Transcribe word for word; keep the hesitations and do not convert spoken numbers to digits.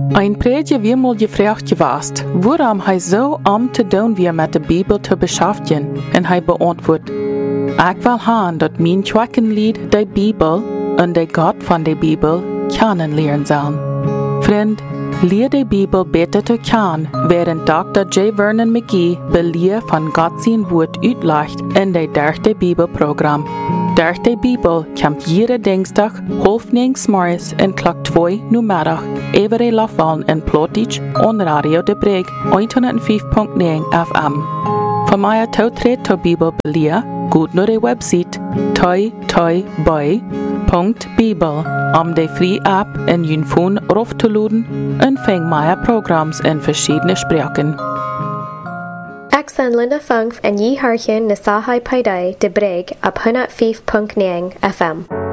Ein preetje wie mal gevraagd geweest, waarom hij zo om te doen weer met de Bibel te beschäftigen, en hij beantwoordt, ik wil gaan dat mijn Schwackenlied de Bibel en de God van de Bibel kennenlernen zullen. Vriend, leer de Bibel beter te kennen, während Doktor J. Vernon McGee beleer van God zijn woord uitlegt in de derde Bibelprogramm. Durch de Bibel komt jede Dinsdag half negen 's morgens en klok twee numiddag Every Lafallen en Plotich on Radio de Breg honderdvijf komma negen F M. Voor mij toetreden tot Bibel beleer, goed naar de website toi toi boy punt bibel om de free app en je phone af te laden en vang mijn programma's in verschillende spraken. Ik ben Linda Funk en je hoort na Sahai Paidai de Breg op honderdvijf komma negen F M.